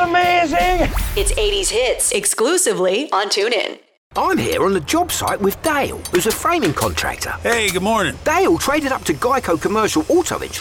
amazing! It's 80s Hits, exclusively on TuneIn. I'm here on the job site with Dale, who's a framing contractor. Hey, good morning. Dale traded up to Geico Commercial Auto Insurance